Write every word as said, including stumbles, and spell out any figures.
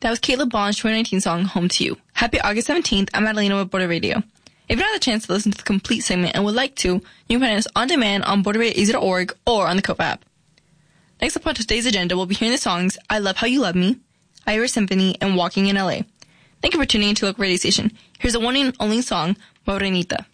That was Caleb Bond's twenty nineteen song, Home to You. Happy August seventeenth. I'm Adelina with Border Radio. If you don't have the chance to listen to the complete segment and would like to, you can find us on demand on border radio a z dot org or on the Copa app. Next up on today's agenda, we'll be hearing the songs I Love How You Love Me, Irish Symphony, and Walking in L A. Thank you for tuning into Local Radio Station. Here's the one and only song, Morenita.